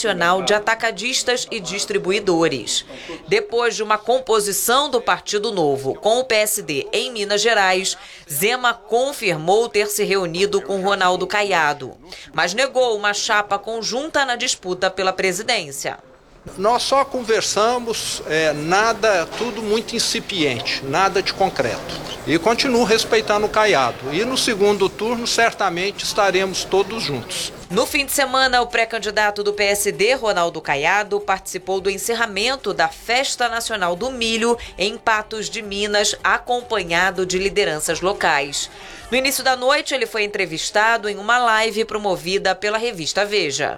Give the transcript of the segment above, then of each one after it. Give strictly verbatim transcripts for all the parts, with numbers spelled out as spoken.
Nacional de Atacadistas e Distribuidores. Depois de uma composição do Partido Novo com o P S D em Minas Gerais, Zema confirmou ter se reunido com Ronaldo Caiado, mas negou uma chapa conjunta na disputa pela presidência. Nós só conversamos, é, nada, tudo muito incipiente, nada de concreto. E continuo respeitando o Caiado. E no segundo turno, certamente, estaremos todos juntos. No fim de semana, o pré-candidato do P S D, Ronaldo Caiado, participou do encerramento da Festa Nacional do Milho em Patos de Minas, acompanhado de lideranças locais. No início da noite, ele foi entrevistado em uma live promovida pela revista Veja.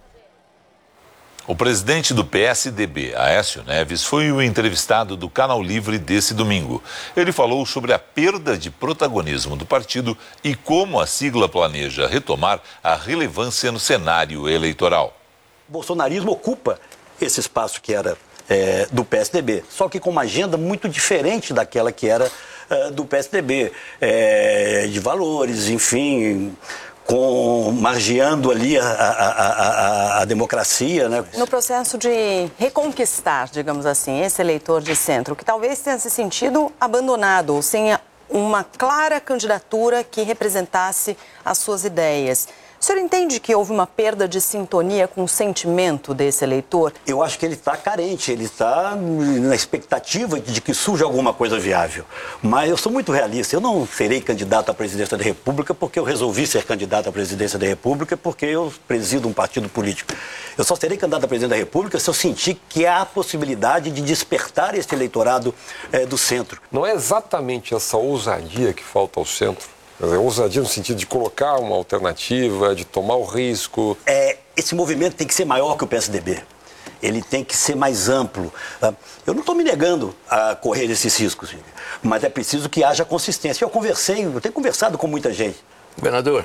O presidente do P S D B, Aécio Neves, foi o entrevistado do Canal Livre desse domingo. Ele falou sobre a perda de protagonismo do partido e como a sigla planeja retomar a relevância no cenário eleitoral. O bolsonarismo ocupa esse espaço que era é, do P S D B, só que com uma agenda muito diferente daquela que era é, do P S D B, é, de valores, enfim... com margeando ali a, a, a, a democracia, né? No processo de reconquistar, digamos assim, esse eleitor de centro, que talvez tenha se sentido abandonado ou sem uma clara candidatura que representasse as suas ideias. O senhor entende que houve uma perda de sintonia com o sentimento desse eleitor? Eu acho que ele está carente, ele está na expectativa de que surja alguma coisa viável. Mas eu sou muito realista, eu não serei candidato à presidência da República porque eu resolvi ser candidato à presidência da República porque eu presido um partido político. Eu só serei candidato à presidência da República se eu sentir que há a possibilidade de despertar esse eleitorado é, do centro. Não é exatamente essa ousadia que falta ao centro? É ousadia no sentido de colocar uma alternativa, de tomar o risco. É, esse movimento tem que ser maior que o P S D B. Ele tem que ser mais amplo. Eu não estou me negando a correr esses riscos, mas é preciso que haja consistência. Eu conversei, eu tenho conversado com muita gente. Governador,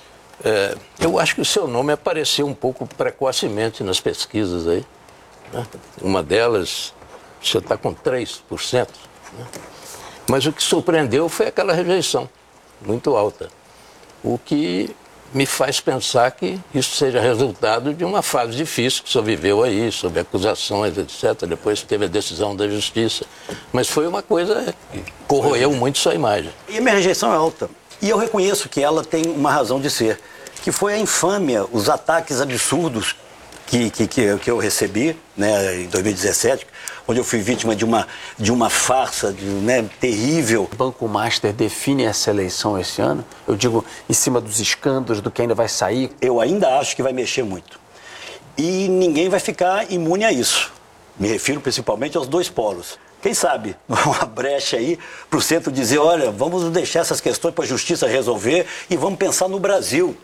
é, eu acho que o seu nome apareceu um pouco precocemente nas pesquisas aí. Né? Uma delas, você está com três por cento. Né? Mas o que surpreendeu foi aquela rejeição muito alta, o que me faz pensar que isso seja resultado de uma fase difícil que o senhor viveu aí, sobre acusações, etcétera. Depois teve a decisão da justiça, mas foi uma coisa que corroeu muito sua imagem. E a minha rejeição é alta, e eu reconheço que ela tem uma razão de ser, que foi a infâmia, os ataques absurdos que, que, que, que eu recebi, né, em dois mil e dezessete, onde eu fui vítima de uma, de uma farsa de, né, terrível. O Banco Master define essa eleição esse ano? Eu digo, em cima dos escândalos, do que ainda vai sair? Eu ainda acho que vai mexer muito. E ninguém vai ficar imune a isso. Me refiro principalmente aos dois polos. Quem sabe, uma brecha aí para o centro dizer, olha, vamos deixar essas questões para a justiça resolver e vamos pensar no Brasil.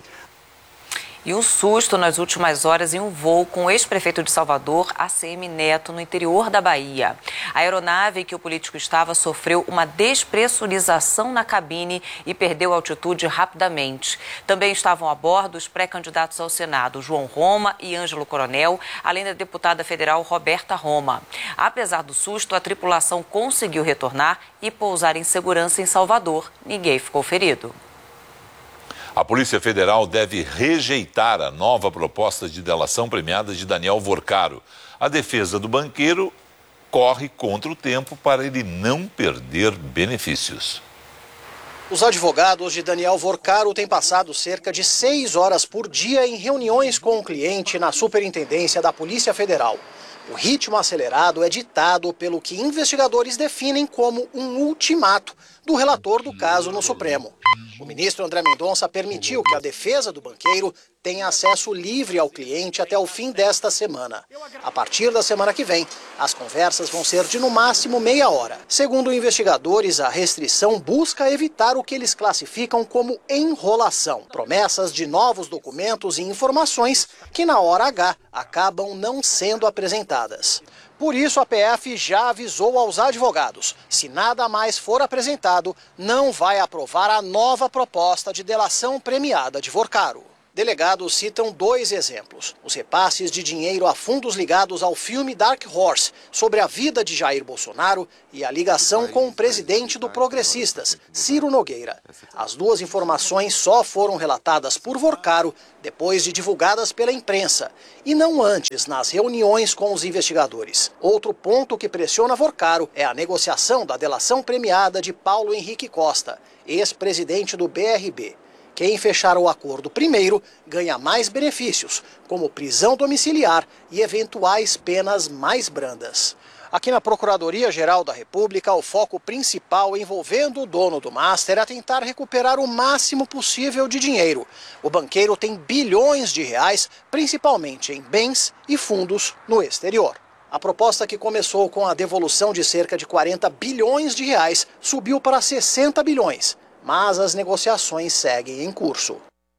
E um susto nas últimas horas em um voo com o ex-prefeito de Salvador, A C M Neto, no interior da Bahia. A aeronave em que o político estava sofreu uma despressurização na cabine e perdeu altitude rapidamente. Também estavam a bordo os pré-candidatos ao Senado, João Roma e Ângelo Coronel, além da deputada federal Roberta Roma. Apesar do susto, a tripulação conseguiu retornar e pousar em segurança em Salvador. Ninguém ficou ferido. A Polícia Federal deve rejeitar a nova proposta de delação premiada de Daniel Vorcaro. A defesa do banqueiro corre contra o tempo para ele não perder benefícios. Os advogados de Daniel Vorcaro têm passado cerca de seis horas por dia em reuniões com o cliente na Superintendência da Polícia Federal. O ritmo acelerado é ditado pelo que investigadores definem como um ultimato do relator do caso no Supremo. O ministro André Mendonça permitiu que a defesa do banqueiro tenha acesso livre ao cliente até o fim desta semana. A partir da semana que vem, as conversas vão ser de no máximo meia hora. Segundo investigadores, a restrição busca evitar o que eles classificam como enrolação. Promessas de novos documentos e informações que na hora H acabam não sendo apresentadas. Por isso, a P F já avisou aos advogados, se nada mais for apresentado, não vai aprovar a nova proposta de delação premiada de Vorcaro. Delegados citam dois exemplos: os repasses de dinheiro a fundos ligados ao filme Dark Horse, sobre a vida de Jair Bolsonaro, e a ligação com o presidente do Progressistas, Ciro Nogueira. As duas informações só foram relatadas por Vorcaro depois de divulgadas pela imprensa, e não antes nas reuniões com os investigadores. Outro ponto que pressiona Vorcaro é a negociação da delação premiada de Paulo Henrique Costa, ex-presidente do B R B. Quem fechar o acordo primeiro ganha mais benefícios, como prisão domiciliar e eventuais penas mais brandas. Aqui na Procuradoria-Geral da República, o foco principal envolvendo o dono do Master é tentar recuperar o máximo possível de dinheiro. O banqueiro tem bilhões de reais, principalmente em bens e fundos no exterior. A proposta, que começou com a devolução de cerca de quarenta bilhões de reais, subiu para sessenta bilhões. Mas as negociações seguem em curso.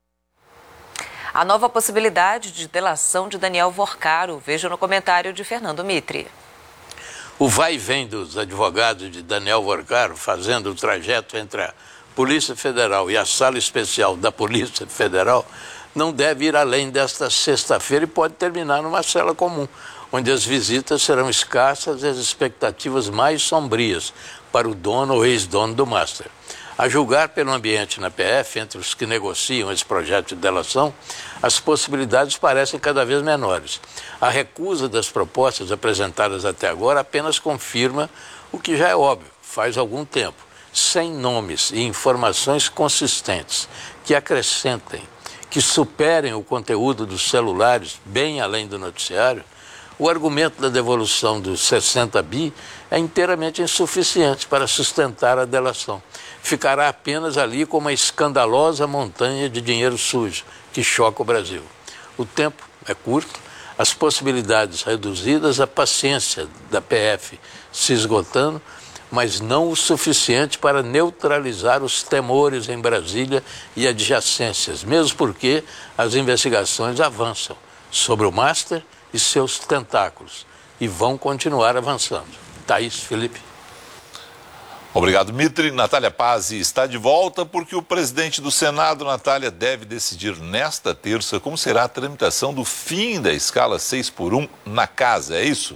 A nova possibilidade de delação de Daniel Vorcaro. Veja no comentário de Fernando Mitre. O vai e vem dos advogados de Daniel Vorcaro, fazendo o trajeto entre a Polícia Federal e a Sala Especial da Polícia Federal, não deve ir além desta sexta-feira e pode terminar numa cela comum, onde as visitas serão escassas e as expectativas mais sombrias para o dono ou ex-dono do Master. A julgar pelo ambiente na P F, entre os que negociam esse projeto de delação, as possibilidades parecem cada vez menores. A recusa das propostas apresentadas até agora apenas confirma o que já é óbvio, faz algum tempo. Sem nomes e informações consistentes que acrescentem, que superem o conteúdo dos celulares, bem além do noticiário, o argumento da devolução dos sessenta bi é inteiramente insuficiente para sustentar a delação. Ficará apenas ali com uma escandalosa montanha de dinheiro sujo que choca o Brasil. O tempo é curto, as possibilidades reduzidas, a paciência da P F se esgotando, mas não o suficiente para neutralizar os temores em Brasília e adjacências, mesmo porque as investigações avançam sobre o Master e seus tentáculos e vão continuar avançando. Thaís, Felipe. Obrigado, Mitre. Natália Pazzi está de volta porque o presidente do Senado, Natália, deve decidir nesta terça como será a tramitação do fim da escala seis por um na casa, é isso?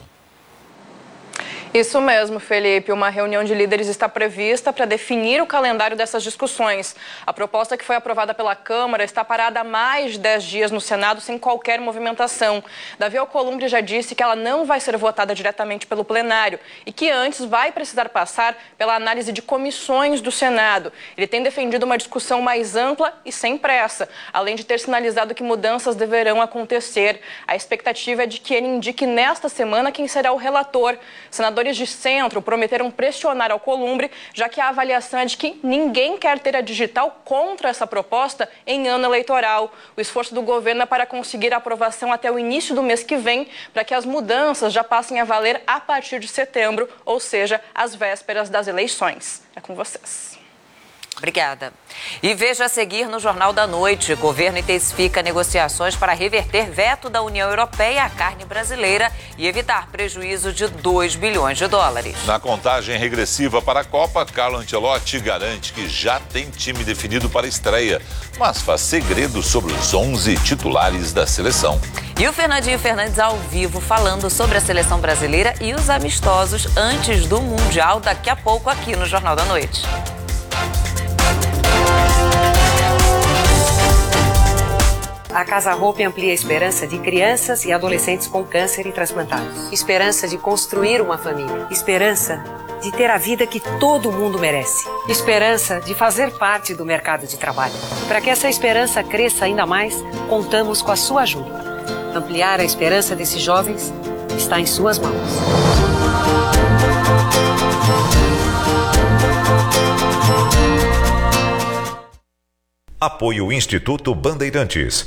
Isso mesmo, Felipe. Uma reunião de líderes está prevista para definir o calendário dessas discussões. A proposta, que foi aprovada pela Câmara, está parada há mais de dez dias no Senado sem qualquer movimentação. Davi Alcolumbre já disse que ela não vai ser votada diretamente pelo plenário e que antes vai precisar passar pela análise de comissões do Senado. Ele tem defendido uma discussão mais ampla e sem pressa, além de ter sinalizado que mudanças deverão acontecer. A expectativa é de que ele indique nesta semana quem será o relator. Senadores de centro prometeram pressionar Alcolumbre, já que a avaliação é de que ninguém quer ter a digital contra essa proposta em ano eleitoral. O esforço do governo é para conseguir a aprovação até o início do mês que vem, para que as mudanças já passem a valer a partir de setembro, ou seja, às vésperas das eleições. É com vocês. Obrigada. E veja a seguir no Jornal da Noite. O governo intensifica negociações para reverter veto da União Europeia à carne brasileira e evitar prejuízo de dois bilhões de dólares. Na contagem regressiva para a Copa, Carlo Ancelotti garante que já tem time definido para a estreia, mas faz segredo sobre os onze titulares da seleção. E o Fernandinho Fernandes ao vivo falando sobre a seleção brasileira e os amistosos antes do Mundial, daqui a pouco aqui no Jornal da Noite. A Casa Hope amplia a esperança de crianças e adolescentes com câncer e transplantados. Esperança de construir uma família. Esperança de ter a vida que todo mundo merece. Esperança de fazer parte do mercado de trabalho. Para que essa esperança cresça ainda mais, contamos com a sua ajuda. Ampliar a esperança desses jovens está em suas mãos. Apoio Instituto Bandeirantes.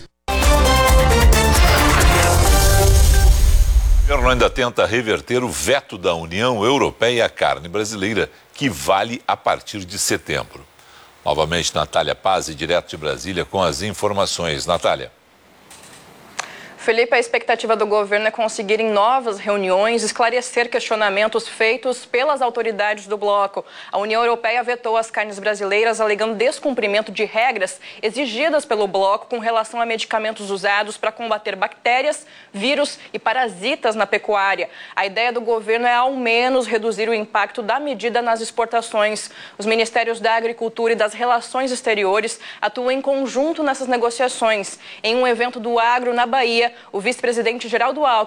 O governo ainda tenta reverter o veto da União Europeia à carne brasileira, que vale a partir de setembro. Novamente, Natália Pazzi, direto de Brasília, com as informações. Natália. Felipe, a expectativa do governo é conseguir em novas reuniões esclarecer questionamentos feitos pelas autoridades do bloco. A União Europeia vetou as carnes brasileiras alegando descumprimento de regras exigidas pelo bloco com relação a medicamentos usados para combater bactérias, vírus e parasitas na pecuária. A ideia do governo é ao menos reduzir o impacto da medida nas exportações. Os ministérios da Agricultura e das Relações Exteriores atuam em conjunto nessas negociações. Em um evento do agro na Bahia, o vice-presidente Geraldo Alckmin